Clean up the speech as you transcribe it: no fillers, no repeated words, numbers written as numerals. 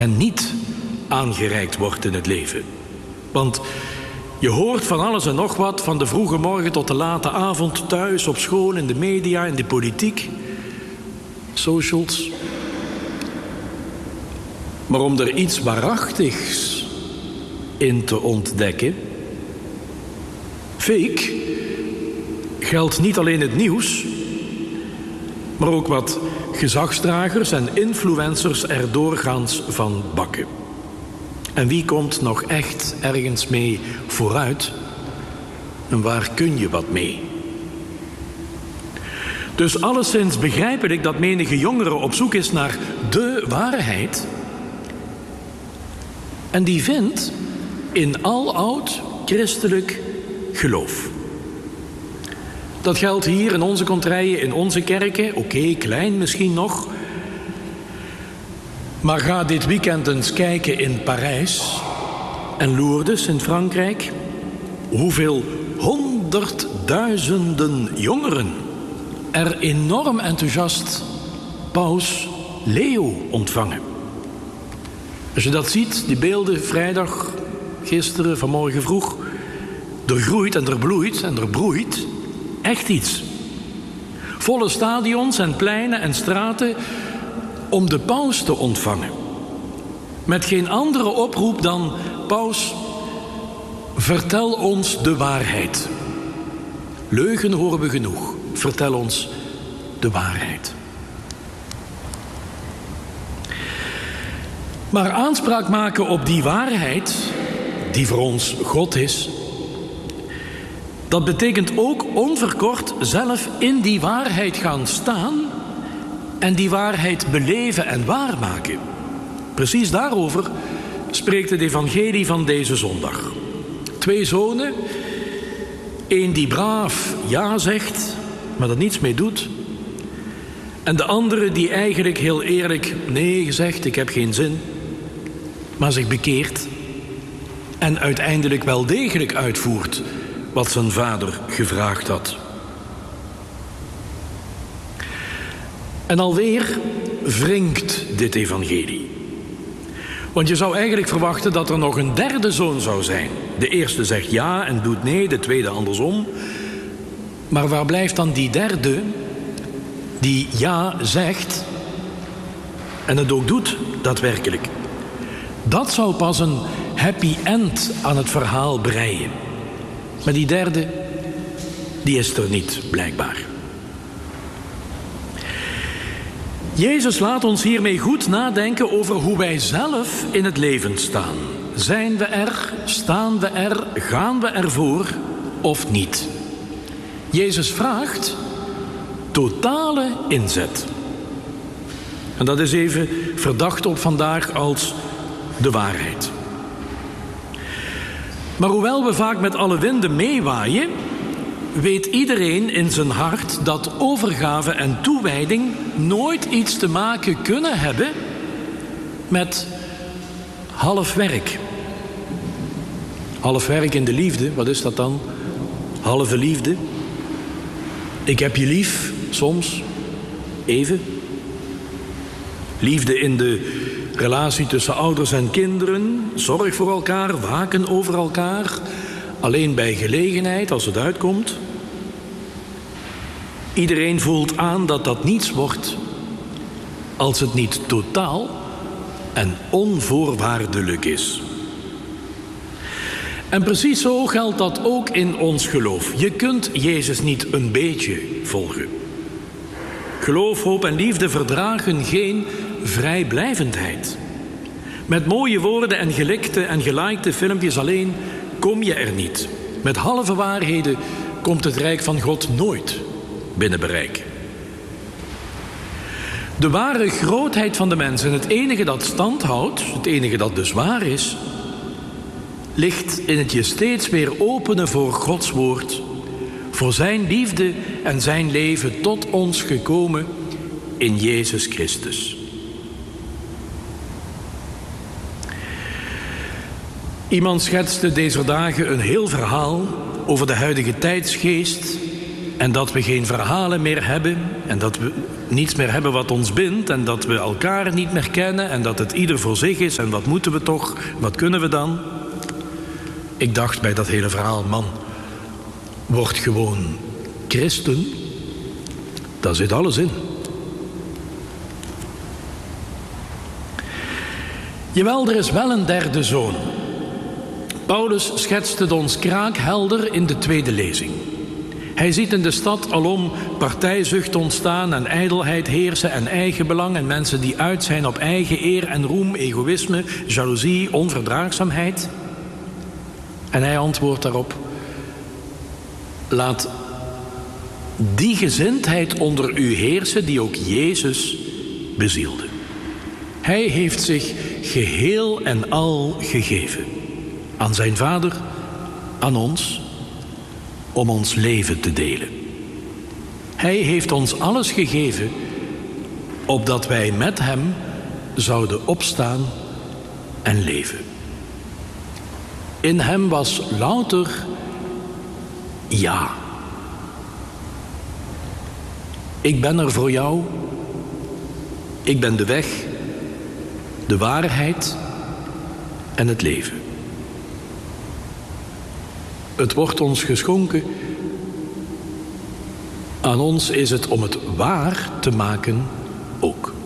en niet aangereikt wordt in het leven. Want je hoort van alles en nog wat, van de vroege morgen tot de late avond, thuis, op school, in de media, in de politiek, socials. Maar om er iets waarachtigs in te ontdekken, fake, geldt niet alleen het nieuws, maar ook wat gezagsdragers en influencers er doorgaans van bakken. En wie komt nog echt ergens mee vooruit? En waar kun je wat mee? Dus alleszins begrijpelijk dat menige jongere op zoek is naar de waarheid. En die vindt in aloud christelijk geloof. Dat geldt hier in onze contraien, in onze kerken. Oké, klein misschien nog. Maar ga dit weekend eens kijken in Parijs en Lourdes in Frankrijk. Hoeveel honderdduizenden jongeren er enorm enthousiast paus Leo ontvangen. Als je dat ziet, die beelden vrijdag, gisteren, vanmorgen vroeg, er groeit en er bloeit en er broeit echt iets. Volle stadions en pleinen en straten om de paus te ontvangen. Met geen andere oproep dan: paus, vertel ons de waarheid. Leugen horen we genoeg. Vertel ons de waarheid. Maar aanspraak maken op die waarheid, die voor ons God is, dat betekent ook onverkort zelf in die waarheid gaan staan en die waarheid beleven en waarmaken. Precies daarover spreekt het evangelie van deze zondag. 2 zonen, één die braaf ja zegt, maar er niets mee doet, en de andere die eigenlijk heel eerlijk nee zegt, ik heb geen zin, maar zich bekeert en uiteindelijk wel degelijk uitvoert wat zijn vader gevraagd had. En alweer wringt dit evangelie. Want je zou eigenlijk verwachten dat er nog een derde zoon zou zijn. De eerste zegt ja en doet nee, de tweede andersom. Maar waar blijft dan die derde die ja zegt en het ook doet daadwerkelijk? Dat zou pas een happy end aan het verhaal breien. Maar die derde, die is er niet, blijkbaar. Jezus laat ons hiermee goed nadenken over hoe wij zelf in het leven staan. Zijn we er? Staan we er? Gaan we ervoor of niet? Jezus vraagt totale inzet. En dat is even verdacht op vandaag als de waarheid. Maar hoewel we vaak met alle winden meewaaien, weet iedereen in zijn hart dat overgave en toewijding nooit iets te maken kunnen hebben met half werk. Half werk in de liefde, wat is dat dan? Halve liefde. Ik heb je lief, soms, even. Liefde in de relatie tussen ouders en kinderen, zorg voor elkaar, waken over elkaar, alleen bij gelegenheid als het uitkomt. Iedereen voelt aan dat dat niets wordt als het niet totaal en onvoorwaardelijk is. En precies zo geldt dat ook in ons geloof. Je kunt Jezus niet een beetje volgen. Geloof, hoop en liefde verdragen geen vrijblijvendheid. Met mooie woorden en gelikte en gelikte filmpjes alleen kom je er niet. Met halve waarheden komt het rijk van God nooit binnen bereik. De ware grootheid van de mens en het enige dat stand houdt, het enige dat dus waar is, ligt in het je steeds weer openen voor Gods woord, voor zijn liefde en zijn leven tot ons gekomen in Jezus Christus. Iemand schetste deze dagen een heel verhaal over de huidige tijdsgeest En dat we geen verhalen meer hebben. En dat we niets meer hebben wat ons bindt. En dat we elkaar niet meer kennen. En dat het ieder voor zich is. En wat moeten we toch? Wat kunnen we dan? Ik dacht bij dat hele verhaal, man, word gewoon christen. Daar zit alles in. Jawel, er is wel een derde zoon. Paulus schetst het ons kraakhelder in de tweede lezing. Hij ziet in de stad alom partijzucht ontstaan en ijdelheid heersen en eigenbelang en mensen die uit zijn op eigen eer en roem, egoïsme, jaloezie, onverdraagzaamheid. En hij antwoordt daarop: laat die gezindheid onder u heersen die ook Jezus bezielde. Hij heeft zich geheel en al gegeven aan zijn Vader, aan ons, om ons leven te delen. Hij heeft ons alles gegeven, opdat wij met hem zouden opstaan en leven. In hem was louter ja. Ik ben er voor jou. Ik ben de weg, de waarheid en het leven. Het wordt ons geschonken. Aan ons is het om het waar te maken ook.